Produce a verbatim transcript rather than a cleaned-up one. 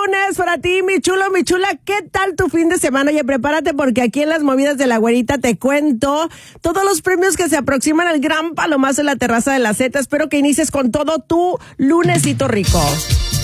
lunes para ti, mi chulo, mi chula. ¿Qué tal tu fin de semana? Oye, prepárate porque aquí en las movidas de la güerita te cuento todos los premios que se aproximan al gran palomazo en la terraza de la Z. Espero que inicies con todo tu lunesito rico.